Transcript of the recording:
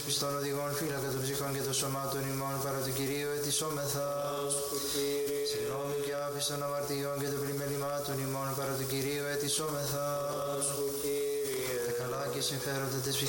πιστών οδηγών, φύλακα των ψυχών και των σωμάτων ημών, παρά του Κυρίου ετισόμεθα. Συγγνώμη και άφηση των αμαρτιών και των πλημελημάτων ημών, παρά του Κυρίου ετισόμεθα. Τα καλά και συμφέροντα της